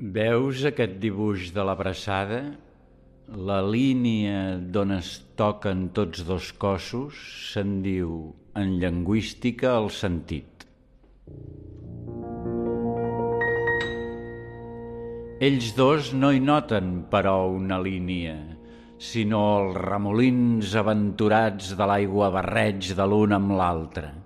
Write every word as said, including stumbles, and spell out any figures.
Veus aquest dibuix de l'abraçada? La línia d'on es toquen tots dos cossos se'n diu, en lingüística, el sentit. Ells dos no hi noten, però, una línia, sinó els remolins aventurats de l'aiguabarreig de l'un amb l'altre.